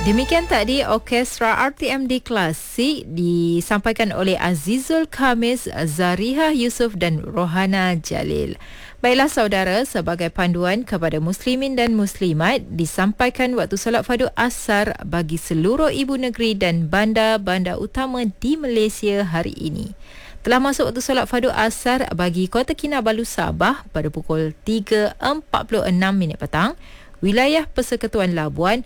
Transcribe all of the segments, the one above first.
Demikian tadi Orkestra RTMD Klasik disampaikan oleh Azizul Khamis, Zariha Yusof dan Rohana Jalil. Baiklah saudara, sebagai panduan kepada muslimin dan muslimat, disampaikan waktu solat fardu asar bagi seluruh ibu negeri dan bandar-bandar utama di Malaysia hari ini. Telah masuk waktu solat fardu asar bagi Kota Kinabalu Sabah pada pukul 3.46 petang, wilayah Persekutuan Labuan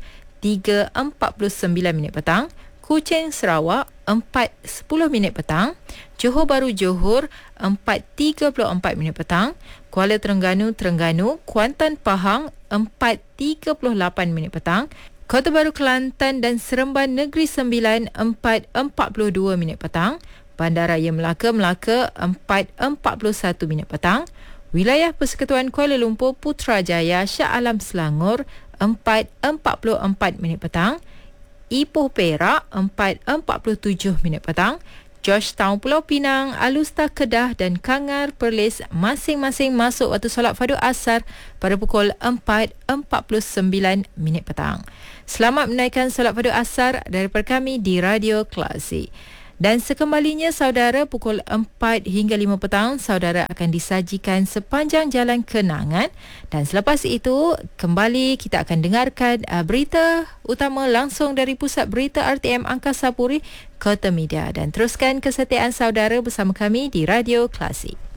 3.49 petang, Kuching Sarawak 4.10 petang, Johor Bahru Johor 4.34 petang, Kuala Terengganu Kuantan Pahang 4.38 petang, Kota Baru Kelantan dan Seremban Negeri Sembilan 4.42 petang, Bandaraya Melaka 4.41 petang, wilayah Persekutuan Kuala Lumpur Putrajaya Shah Alam Selangor 4.44 petang, Ipoh Perak 4.47 petang, Georgetown Pulau Pinang, Alustar Kedah dan Kangar Perlis masing-masing masuk waktu solat fardu asar pada pukul 4.49 petang. Selamat menaikkan solat fardu asar daripada kami di Radio Klasik. Dan sekembalinya saudara pukul 4 hingga 5 petang, saudara akan disajikan sepanjang jalan kenangan. Dan selepas itu, kembali kita akan dengarkan berita utama langsung dari Pusat Berita RTM Angkasa Puri, Kota Media. Dan teruskan kesetiaan saudara bersama kami di Radio Klasik.